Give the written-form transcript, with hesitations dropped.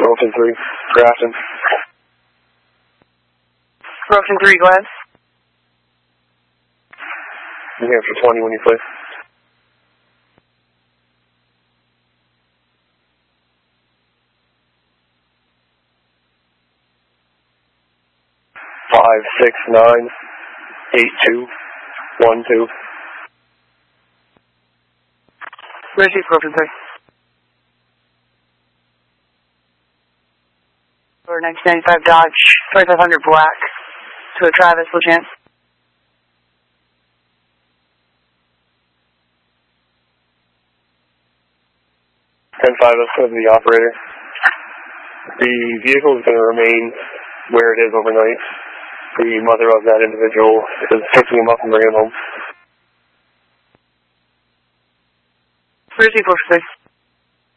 Rosen 3, Grafton. Rosen 3, go ahead. New Hampshire 20 when you play. Five, 6, 9, 8, 2, 1, 2. Receive, Rosen 3. Or 1995 Dodge 2500 black to a Travis, Legend. 10-5, that's going to be the operator. The vehicle is going to remain where it is overnight. The mother of that individual is picking him up and bringing him home. Receive, Rosen 3.